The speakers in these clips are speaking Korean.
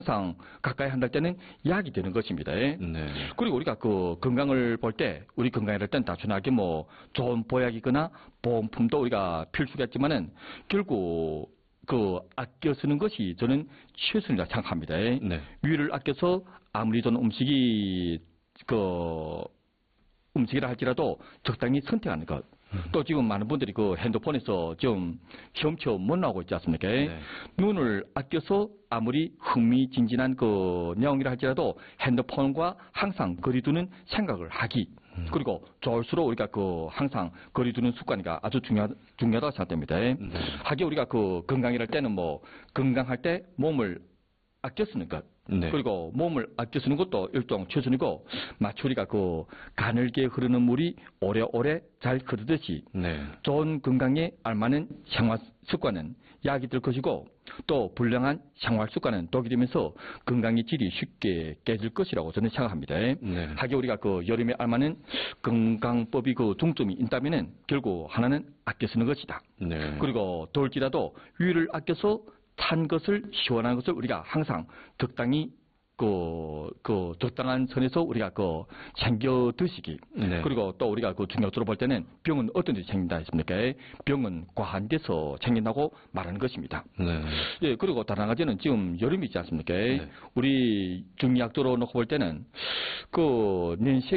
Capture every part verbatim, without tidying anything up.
항상 가까이 한달 때는 약이 되는 것입니다. 네. 그리고 우리가 그 건강을 볼 때 우리 건강이랄 때는 단순하게 뭐 좋은 보약이거나 보험품도 우리가 필수겠지만은 결국 그 아껴 쓰는 것이 저는 최선이라 생각합니다. 네. 위를 아껴서 아무리 전 음식이 그 음식이라 할지라도 적당히 선택하는 것. 음. 또 지금 많은 분들이 그 핸드폰에서 좀 헤엄쳐 못 나오고 있지 않습니까? 네. 눈을 아껴서 아무리 흥미진진한 그 내용이라 할지라도 핸드폰과 항상 거리두는 생각을 하기. 음. 그리고 좋을수록 우리가 그 항상 거리두는 습관이 아주 중요, 중요하다고 생각됩니다. 음. 하기 우리가 그 건강이랄 때는 뭐 건강할 때 몸을 아껴 쓰는 것. 네. 그리고 몸을 아껴 쓰는 것도 일종 최선이고, 마치 우리가 그 가늘게 흐르는 물이 오래오래 잘 흐르듯이 네. 좋은 건강에 알맞는 생활 습관은 약이 될 것이고, 또 불량한 생활 습관은 독이 되면서 건강의 질이 쉽게 깨질 것이라고 저는 생각합니다. 네. 하기 우리가 그 여름에 알맞는 건강법이 그 중점이 있다면은 결국 하나는 아껴 쓰는 것이다. 네. 그리고 더울지라도 위를 아껴서 찬 것을, 시원한 것을 우리가 항상 적당히 그, 그, 적당한 선에서 우리가 그, 챙겨 드시기. 네. 그리고 또 우리가 그 중요적으로 볼 때는 병은 어떤 데서 챙긴다 했습니까? 병은 과한 데서 챙긴다고 말하는 것입니다. 네. 예, 그리고 다른 한 가지는 지금 여름이 있지 않습니까? 네. 우리 중의학적으로 놓고 볼 때는 그,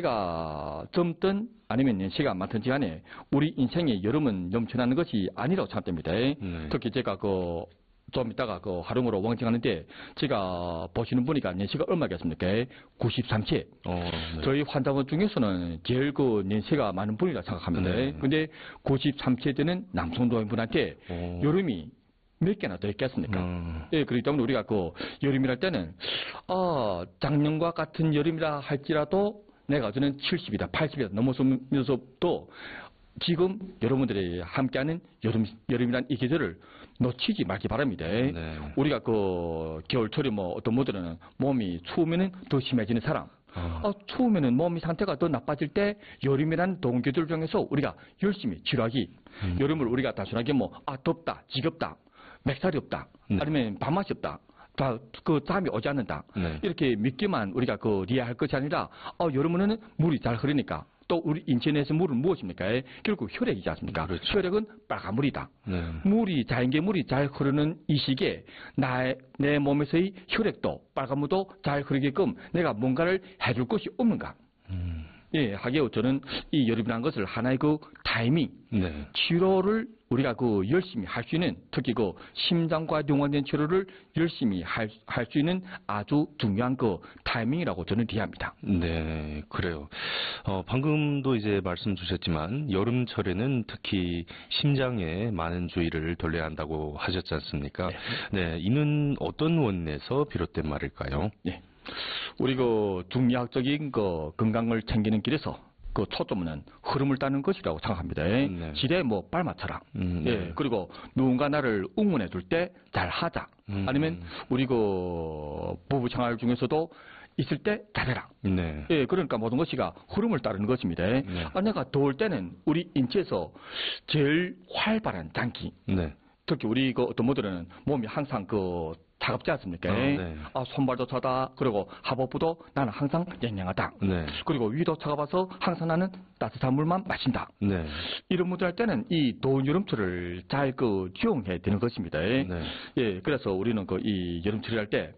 년세가 젊든 아니면 년세가 많든지 간에 우리 인생에 여름은 넘쳐나는 것이 아니라고 생각됩니다. 네. 특히 제가 그, 좀 이따가 그 활용으로 왕정하는데 제가 보시는 분이가 년세가 얼마겠습니까? 구십삼 세. 어, 네. 저희 환자분 중에서는 제일 그 년세가 많은 분이라 생각합니다. 네. 근데 구십삼 세 되는 남성 노인분한테 오. 여름이 몇 개나 더 있겠습니까? 음. 예, 그렇기 때문에 우리가 그 여름이랄 때는 어, 작년과 같은 여름이라 할지라도 내가 저는 칠십이다, 팔십이다 넘어서면서도 지금 여러분들이 함께하는 여름, 여름이란 이 계절을 놓치지 말기 바랍니다. 네. 우리가 그 겨울철에 뭐 어떤 분들은 몸이 추우면은 더 심해지는 사람. 어. 어, 추우면은 몸이 상태가 더 나빠질 때 여름이라는 더운 계절 중에서 우리가 열심히 치료하기. 음. 여름을 우리가 단순하게 뭐, 아, 덥다, 지겹다, 맥살이 없다, 네. 아니면 밥맛이 없다. 다, 그, 잠이 오지 않는다. 네. 이렇게 믿기만 우리가 그, 이해할 것이 아니라, 어, 여름에는 물이 잘 흐르니까. 또 우리 인체 내에서 물은 무엇입니까? 결국 혈액이지 않습니까? 그렇죠. 혈액은 빨간 물이다. 네. 물이, 자연계 물이 잘 흐르는 이 시기에 나의, 내 몸에서의 혈액도 빨간 물도 잘 흐르게끔 내가 뭔가를 해줄 것이 없는가? 음. 예, 하기요. 저는 이 여름이라는 것을 하나의 그 타이밍, 네. 치료를 우리가 그 열심히 할 수 있는, 특히 그 심장과 연관된 치료를 열심히 할, 할 수 있는 아주 중요한 그 타이밍이라고 저는 이해합니다. 네, 그래요. 어, 방금도 이제 말씀 주셨지만, 여름철에는 특히 심장에 많은 주의를 돌려야 한다고 하셨지 않습니까? 네. 네, 이는 어떤 원인에서 비롯된 말일까요? 네. 우리 그 중의학적인 그 건강을 챙기는 길에서 그 초점은 흐름을 따는 것이라고 생각합니다. 네. 지뢰 뭐 빨맞춰라. 음, 네. 예. 그리고 누군가 나를 응원해 줄 때 잘 하자. 음, 아니면 우리 그 부부 생활 중에서도 있을 때 잘해라. 네. 예, 그러니까 모든 것이가 흐름을 따르는 것입니다. 네. 아, 내가 더울 때는 우리 인체에서 제일 활발한 장기. 네. 특히 우리 그 어떤 분들은 몸이 항상 그 차갑지 않습니까? 아, 네. 아, 손발도 차다. 그리고 하복부도 나는 항상 냉랭하다. 네. 그리고 위도 차가워서 항상 나는 따뜻한 물만 마신다. 네. 이런 분들 할 때는 이 더운 여름철을 잘 그 지용해야 되는 것입니다. 네. 예, 그래서 우리는 그 이 여름철을 할 때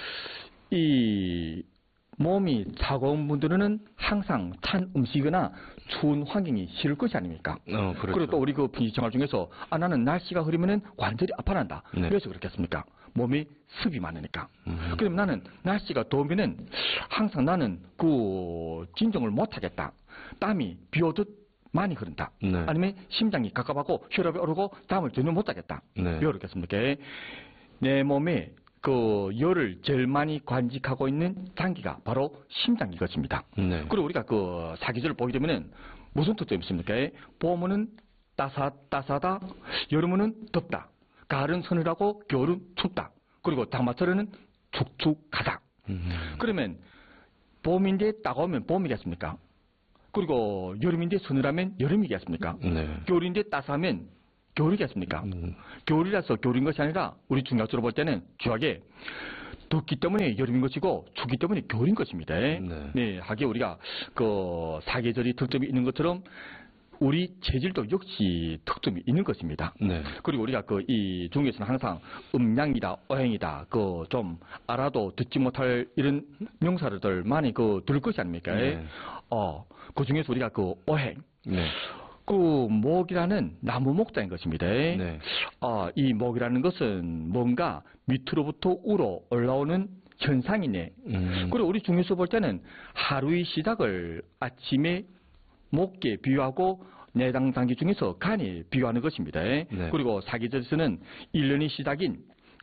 이 몸이 차가운 분들은 항상 찬 음식이나 추운 환경이 싫을 것이 아닙니까? 어, 그렇죠. 그리고 또 우리 그 평시 생활 중에서 아, 나는 날씨가 흐리면은 관절이 아파난다. 네. 왜서 그렇겠습니까? 몸이 습이 많으니까. 음. 그럼 나는 날씨가 더우면은 항상 나는 그 진정을 못 하겠다. 땀이 비 오듯 많이 흐른다. 네. 아니면 심장이 갑갑하고 혈압이 오르고 잠을 전혀 못 자겠다. 네. 왜 그렇겠습니까? 내 몸에 그 열을 제일 많이 관직하고 있는 장기가 바로 심장이 것입니다. 네. 그리고 우리가 그 사계절을 보게 되면은 무슨 특징이 있습니까? 봄은 따사, 따사다, 여름은 덥다, 가을은 서늘하고 겨울은 춥다, 그리고 장마철에는 축축하다. 음. 그러면 봄인데 따가우면 봄이겠습니까? 그리고 여름인데 서늘하면 여름이겠습니까? 네. 겨울인데 따스하면 겨울이겠습니까? 음. 겨울이라서 겨울인 것이 아니라 우리 중학적으로 볼 때는 중요하게 덥기 때문에 여름인 것이고 춥기 때문에 겨울인 것입니다. 네. 네, 하게 우리가 그 사계절이 특점이 있는 것처럼 우리 체질도 역시 특점이 있는 것입니다. 네. 그리고 우리가 그 이 중에서는 항상 음양이다, 어행이다, 그 좀 알아도 듣지 못할 이런 명사들을 많이 그 들을 것이 아닙니까? 네. 어, 그 중에서 우리가 그 어행. 네. 그 목이라는 나무 목자인 것입니다. 네. 어, 이 목이라는 것은 뭔가 밑으로부터 우로 올라오는 현상이네. 음. 그리고 우리 중에서 볼 때는 하루의 시작을 아침에 목에 비유하고 내장 장기 중에서 간에 비유하는 것입니다. 네. 그리고 사계절에서는 일 년의 시작인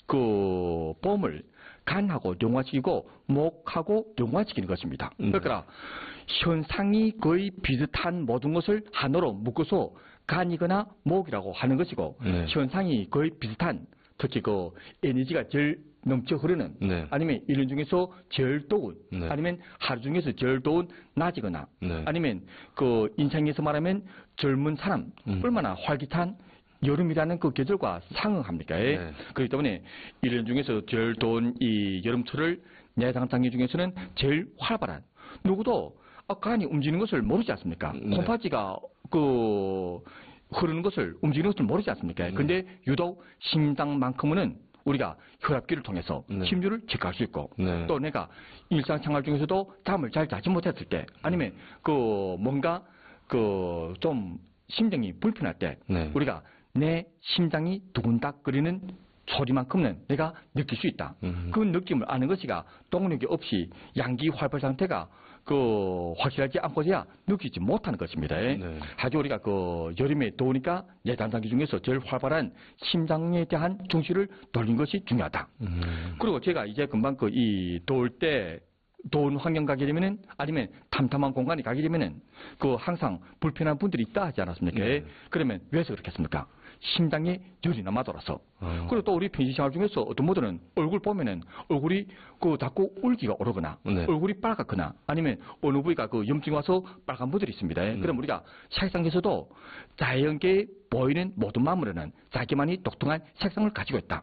그 봄을 간하고 용화시키고 목하고 용화시키는 것입니다. 네. 그러니까 현상이 거의 비슷한 모든 것을 하나로 묶어서 간이거나 목이라고 하는 것이고 네. 현상이 거의 비슷한 특히 그 에너지가 제일 넘쳐 흐르는 네. 아니면 일 년 중에서 제일 더운 네. 아니면 하루 중에서 제일 더운 낮이거나 네. 아니면 그 인상에서 말하면 젊은 사람 음. 얼마나 활기찬 여름이라는 그 계절과 상응합니까? 네. 그렇기 때문에 일 년 중에서 제일 더운 이 여름철을 내장장기 중에서는 제일 활발한 누구도 간이 움직이는 것을 모르지 않습니까? 네. 콩팥지가 그 흐르는 것을 움직이는 것을 모르지 않습니까? 네. 근데 유독 심장만큼은 우리가 혈압기를 통해서 네. 심률을 체크할 수 있고 네. 또 내가 일상생활 중에서도 잠을 잘 자지 못했을 때 아니면 그 뭔가 그 좀 심정이 불편할 때 네. 우리가 내 심장이 두근닥거리는 소리만큼은 내가 느낄 수 있다. 음. 그 느낌을 아는 것이가 동력이 없이 양기 활발 상태가 그 확실하지 않고서야 느끼지 못하는 것입니다. 네. 하지만 우리가 그 여름에 더우니까 내장장기 중에서 제일 활발한 심장에 대한 중시를 돌린 것이 중요하다. 음. 그리고 제가 이제 금방 그 이 더울 때 더운 환경 가게 되면은 아니면 탐탐한 공간에 가게 되면은 그 항상 불편한 분들이 있다 하지 않았습니까? 네. 그러면 왜서 그렇겠습니까? 심장에 열이 남아돌아서. 어. 그리고 또 우리 평시 생활 중에서 어떤 분들은 얼굴 보면은 얼굴이 그 자꾸 울기가 오르거나 네. 얼굴이 빨갛거나 아니면 어느 부위가 그 염증이 와서 빨간 분들이 있습니다. 음. 그럼 우리가 색상에서도 자연계에 보이는 모든 만물에는 자기만이 독특한 색상을 가지고 있다.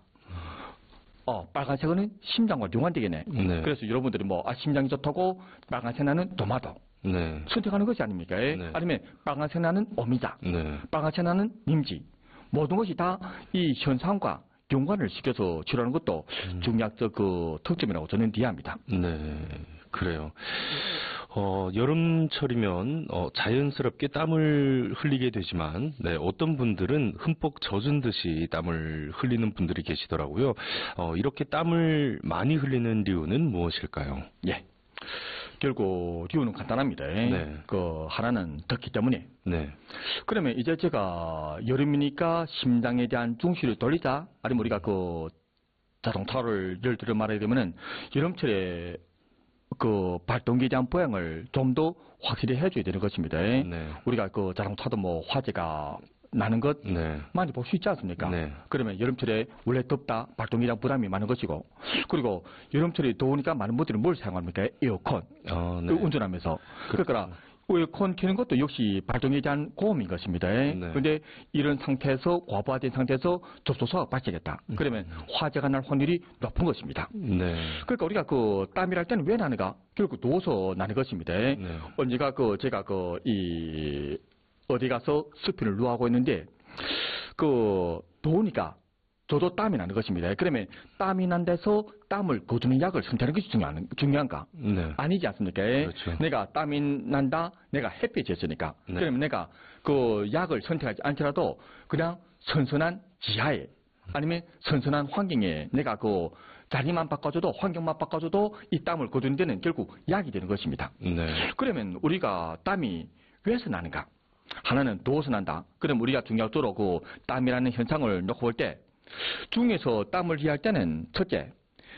어, 빨간색은 심장과 연관되겠네. 네. 그래서 여러분들이 뭐, 아, 심장이 좋다고 빨간색 나는 도마도 네. 선택하는 것이 아닙니까? 네. 아니면 빨간색 나는 어미자, 네. 빨간색 나는 님지. 모든 것이 다 이 현상과 연관을 시켜서 치료하는 것도 음. 중약적 그 특점이라고 저는 이해합니다. 네. 그래요. 어, 여름철이면 어, 자연스럽게 땀을 흘리게 되지만 네, 어떤 분들은 흠뻑 젖은 듯이 땀을 흘리는 분들이 계시더라고요. 어, 이렇게 땀을 많이 흘리는 이유는 무엇일까요? 예. 결국 이유는 간단합니다. 네. 그 하나는 덥기 때문에. 네. 그러면 이제 제가 여름이니까 심장에 대한 중시를 돌리자. 아니면 우리가 그 자동차를 예를 들어 말하게 되면은 여름철에 그 발동기에 대한 보양을 좀 더 확실히 해줘야 되는 것입니다. 네. 우리가 그 자동차도 뭐 화재가 나는 것 네. 많이 볼 수 있지 않습니까? 네. 그러면 여름철에 원래 덥다, 발동기랑 부담이 많은 것이고, 그리고 여름철에 더우니까 많은 분들이 뭘 사용합니까? 에어컨. 어, 네. 그 운전하면서. 그러니까 에어컨 켜는 것도 역시 발동기에 대한 고음인 것입니다. 그런데 이런 상태에서 과부하된 상태에서 접촉소가 발생했다. 그러면 화재가 날 확률이 높은 것입니다. 네. 그러니까 우리가 그 땀이랄 때는 왜 나는가? 결국 누워서 나는 것입니다. 네. 언제가 그 제가 그 이 어디 가서 스피를 누워하고 있는데 그 더우니까 저도 땀이 나는 것입니다. 그러면 땀이 난 데서 땀을 거두는 약을 선택하는 것이 중요한, 중요한가? 네. 아니지 않습니까? 그렇죠. 내가 땀이 난다, 내가 햇빛이 있으니까. 네. 그러면 내가 그 약을 선택하지 않더라도 그냥 선선한 지하에 아니면 선선한 환경에 내가 그 자리만 바꿔줘도 환경만 바꿔줘도 이 땀을 거두는 데는 결국 약이 되는 것입니다. 네. 그러면 우리가 땀이 왜서 나는가? 하나는 더워서 난다. 그럼 우리가 중요적으로 그 땀이라는 현상을 놓고 볼 때 중에서 땀을 이해할 때는 첫째,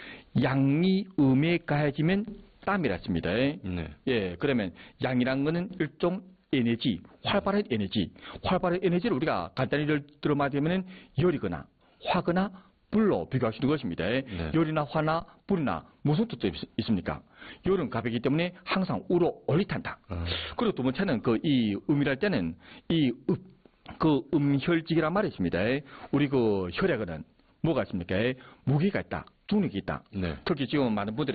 양이 음에 가해지면 땀이랬습니다. 네. 예, 그러면 양이란 거는 일종 에너지, 활발한 에너지, 활발한 에너지를 우리가 간단히 예를 들어 말하자면 열이거나 화거나 불로 비교할 수 있는 것입니다. 네. 열이나 화나 불이나 무슨 뜻도 있습니까? 열은 가볍기 때문에 항상 우로 올리탄다. 아. 그리고 두 번째는 그 이 음이랄 때는 이 음, 그 음혈직이란 말이 있습니다. 우리 그 혈액은 뭐가 있습니까? 무기가 있다. 중력이 있다. 네. 특히 지금 많은 분들이